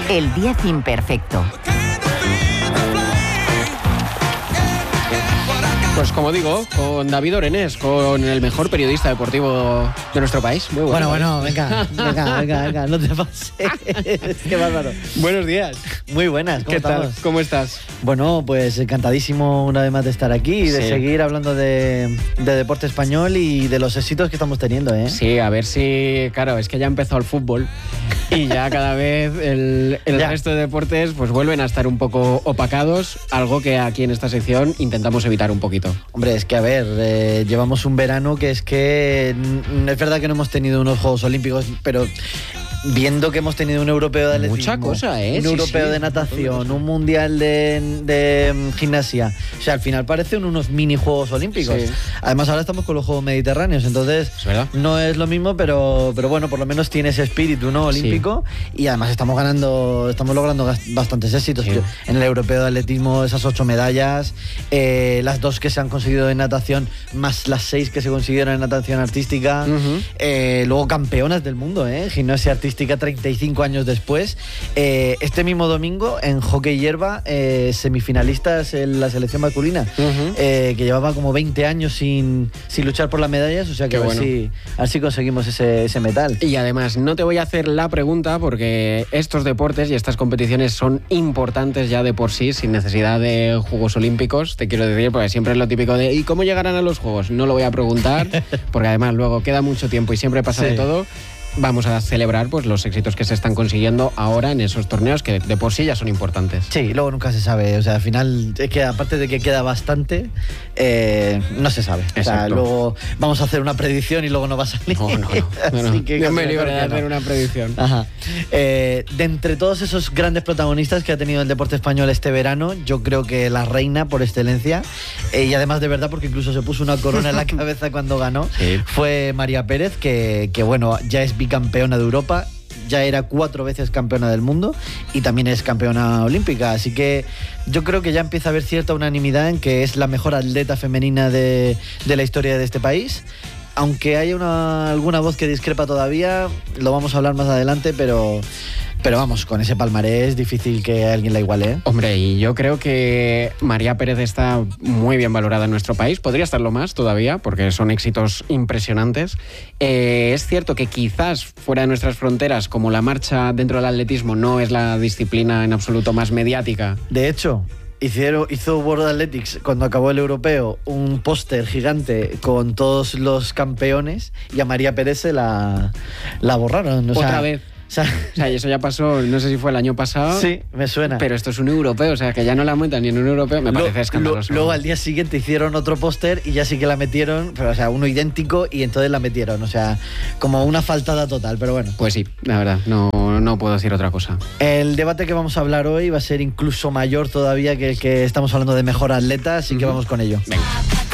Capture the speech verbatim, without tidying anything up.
El diez imperfecto. Pues como digo, con David Orenés, con el mejor periodista deportivo de nuestro país. Muy bueno, bueno, bueno, venga, venga, venga, venga, no te pases. Qué bárbaro. Buenos días. Muy buenas, ¿cómo ¿Qué estamos? tal? ¿Cómo estás? Bueno, pues encantadísimo una vez más de estar aquí y de Sí. seguir hablando de, de deporte español y de los éxitos que estamos teniendo, ¿eh? Sí, a ver si... Claro, es que ya empezó el fútbol y ya cada vez el, el Ya. resto de deportes pues vuelven a estar un poco opacados, algo que aquí en esta sección intentamos evitar un poquito. Hombre, es que a ver, eh, llevamos un verano que es que mm, es verdad que no hemos tenido unos Juegos Olímpicos, pero viendo que hemos tenido un europeo de atletismo, Mucha cosa, ¿eh? un Sí, europeo sí. de natación, un mundial de, de, mm, gimnasia, o sea, al final parecen unos mini Juegos Olímpicos. Sí. Además ahora estamos con los Juegos Mediterráneos, entonces Es verdad. no es lo mismo, pero, pero bueno, por lo menos tiene ese espíritu, ¿no? Olímpico, y además estamos ganando, estamos logrando gas- bastantes éxitos. Sí. Yo- En el europeo de atletismo, esas ocho medallas, eh, las dos que se han conseguido en natación, más las seis que se consiguieron en natación artística, Ujú. eh, luego campeonas del mundo, ¿eh? Gimnasia artística treinta y cinco años después. Eh, este mismo domingo en hockey hierba, eh, semifinalistas en la selección masculina, Ujú. eh, que llevaba como veinte años sin, sin luchar por las medallas, o sea que Qué a ver, bueno. si, a ver si conseguimos ese, ese metal. Y además, no te voy a hacer la pregunta porque estos deportes y estas competiciones son importantes ya de por sí, sin necesidad de Juegos Olímpicos. Te quiero decir, porque siempre es lo típico de ¿y cómo llegarán a los Juegos? No lo voy a preguntar, porque además luego queda mucho tiempo y siempre pasa Sí. de todo. Vamos a celebrar pues los éxitos que se están consiguiendo ahora en esos torneos que de por sí ya son importantes. Sí, luego nunca se sabe. O sea, al final, es que aparte de que queda bastante, eh, no se sabe. O sea, Exacto. luego vamos a hacer una predicción y luego no va a salir. No, no, no. no, no. Así que Dios casi me mejor libre de que no. hacer una predicción. Ajá. Eh, de entre todos esos grandes protagonistas que ha tenido el deporte español este verano, yo creo que la reina por excelencia, eh, y además de verdad porque incluso se puso una corona en la cabeza cuando ganó, Sí. fue María Pérez, que, que bueno, ya es bicampeona de Europa, ya era cuatro veces campeona del mundo y también es campeona olímpica, así que yo creo que ya empieza a haber cierta unanimidad en que es la mejor atleta femenina de, de la historia de este país. Aunque haya una, alguna voz que discrepa todavía, lo vamos a hablar más adelante, pero, pero vamos, con ese palmarés difícil que alguien la iguale, ¿eh? Hombre, y yo creo que María Pérez está muy bien valorada en nuestro país. Podría estarlo más todavía, porque son éxitos impresionantes. Eh, es cierto que quizás fuera de nuestras fronteras, como la marcha dentro del atletismo no es la disciplina en absoluto más mediática. De hecho, hicieron, hizo World Athletics, cuando acabó el europeo, un póster gigante con todos los campeones y a María Pérez se la, la borraron. O Otra sea, vez. O sea, O sea, y eso ya pasó, no sé si fue el año pasado. sí, me suena. Pero esto es un europeo, o sea, que ya no la metan ni en un europeo, me Lo- parece escandaloso. lo- luego al día siguiente hicieron otro póster y ya sí que la metieron, pero o sea, uno idéntico y entonces la metieron, o sea, como una faltada total, pero bueno. Pues sí, la verdad, no, no puedo decir otra cosa. El debate que vamos a hablar hoy va a ser incluso mayor todavía que el que estamos hablando de mejor atleta, así que Ujú. vamos con ello. Venga.